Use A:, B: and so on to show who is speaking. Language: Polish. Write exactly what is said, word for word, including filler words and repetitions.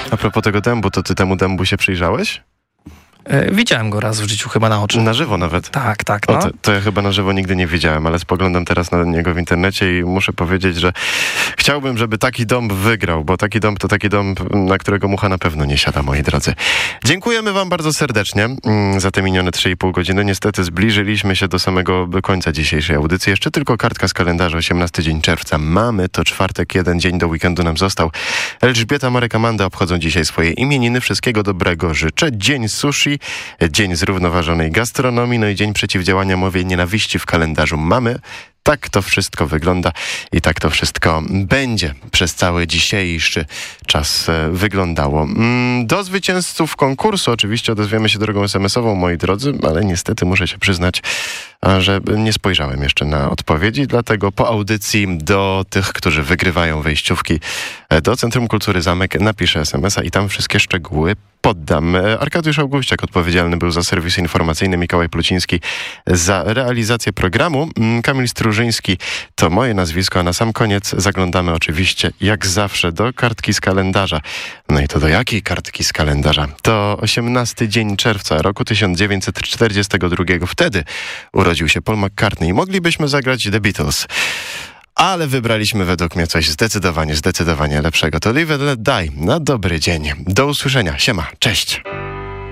A: A propos tego dębu, to ty temu dębu się przyjrzałeś?
B: E, widziałem go raz w życiu, chyba na oczy.
A: Na żywo nawet?
B: Tak, tak. No.
A: O, to, to ja chyba na żywo nigdy nie widziałem, ale spoglądam teraz na niego w internecie i muszę powiedzieć, że chciałbym, żeby taki dąb wygrał, bo taki dąb to taki dąb, na którego mucha na pewno nie siada, moi drodzy. Dziękujemy wam bardzo serdecznie mm, za te minione trzy i pół godziny. Niestety zbliżyliśmy się do samego końca dzisiejszej audycji. Jeszcze tylko kartka z kalendarza, osiemnasty dzień czerwca. Mamy, to czwartek, jeden dzień do weekendu nam został. Elżbieta, Marek, Amanda obchodzą dzisiaj swoje imieniny. Wszystkiego dobrego życzę. Dzień sushi, dzień zrównoważonej gastronomii, no i dzień przeciwdziałania mowie nienawiści w kalendarzu mamy. Tak to wszystko wygląda i tak to wszystko będzie przez cały dzisiejszy czas e, wyglądało. Mm, do zwycięzców konkursu oczywiście odezwiemy się drogą es em esową, moi drodzy, ale niestety muszę się przyznać, a, że nie spojrzałem jeszcze na odpowiedzi, dlatego po audycji do tych, którzy wygrywają wejściówki e, do Centrum Kultury Zamek, napiszę es em esa i tam wszystkie szczegóły poddam. Arkadiusz Augustiak odpowiedzialny był za serwis informacyjny, Mikołaj Pluciński za realizację programu, Kamil Strużyński to moje nazwisko, a na sam koniec zaglądamy oczywiście jak zawsze do kartki z kalendarza. No i to do jakiej kartki z kalendarza? To osiemnasty dzień czerwca roku tysiąc dziewięćset czterdziestego drugiego. Wtedy urodził się Paul McCartney i moglibyśmy zagrać The Beatles. Ale wybraliśmy według mnie coś zdecydowanie, zdecydowanie lepszego. To Live and Let Die. Na dobry dzień. Do usłyszenia. Siema. Cześć.